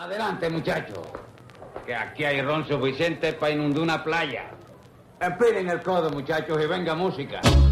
Adelante, muchachos. Que aquí hay ron suficiente para inundar una playa. Empilen el codo, muchachos, y venga música.